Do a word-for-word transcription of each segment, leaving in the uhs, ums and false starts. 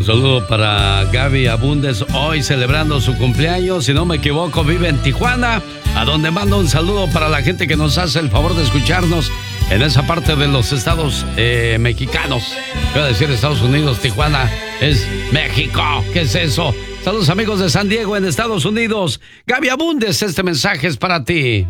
Un saludo para Gaby Abundes, hoy celebrando su cumpleaños, si no me equivoco, vive en Tijuana, a donde mando un saludo para la gente que nos hace el favor de escucharnos en esa parte de los estados eh, mexicanos. Voy a decir Estados Unidos, Tijuana es México, ¿qué es eso? Saludos amigos de San Diego en Estados Unidos. Gaby Abundes, este mensaje es para ti.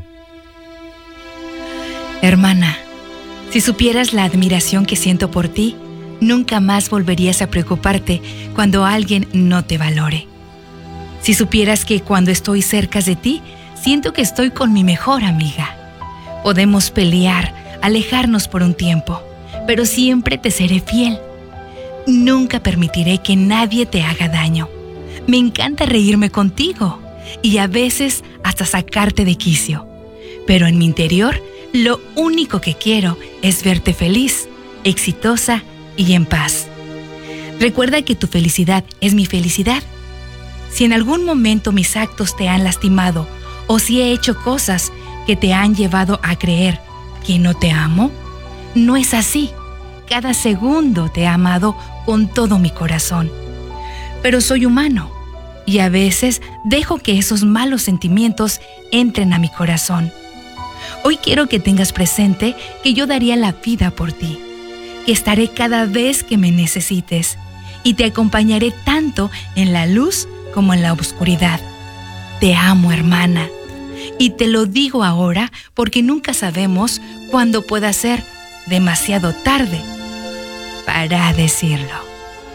Hermana, si supieras la admiración que siento por ti, nunca más volverías a preocuparte cuando alguien no te valore. Si supieras que cuando estoy cerca de ti, siento que estoy con mi mejor amiga. Podemos pelear, alejarnos por un tiempo, pero siempre te seré fiel. Nunca permitiré que nadie te haga daño. Me encanta reírme contigo y a veces hasta sacarte de quicio. Pero en mi interior, lo único que quiero es verte feliz, exitosa y en paz. Recuerda que tu felicidad es mi felicidad. Si en algún momento mis actos te han lastimado o si he hecho cosas que te han llevado a creer que no te amo, no es así. Cada segundo te he amado con todo mi corazón. Pero soy humano y a veces dejo que esos malos sentimientos entren a mi corazón. Hoy quiero que tengas presente que yo daría la vida por ti, que estaré cada vez que me necesites y te acompañaré tanto en la luz como en la oscuridad. Te amo, hermana, y te lo digo ahora porque nunca sabemos cuándo pueda ser demasiado tarde para decirlo.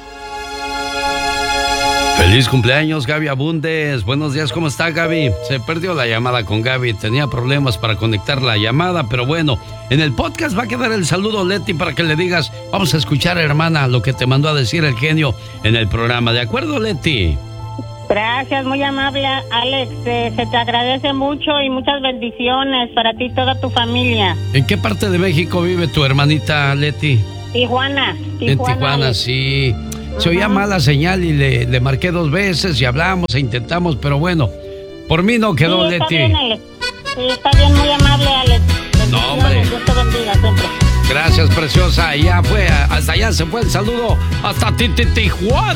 Feliz cumpleaños, Gaby Abundes. Buenos días, ¿cómo está, Gaby? Se perdió la llamada con Gaby, tenía problemas para conectar la llamada, pero bueno, en el podcast va a quedar el saludo, Leti, para que le digas, vamos a escuchar, hermana, lo que te mandó a decir el genio en el programa. ¿De acuerdo, Leti? Gracias, muy amable, Alex. Eh, se te agradece mucho y muchas bendiciones para ti y toda tu familia. ¿En qué parte de México vive tu hermanita, Leti? Tijuana. Tijuana en Tijuana, Alex. Sí. Se oía mala señal y le, le marqué dos veces y hablamos e intentamos, pero bueno, por mí no quedó, sí, está Leti. Bien, Alex. Sí, está bien, muy amable, Alex. No, hombre. Dios te bendiga siempre. Gracias, preciosa. Ya fue, hasta allá se fue el saludo. Hasta ti, ti, Tijuana.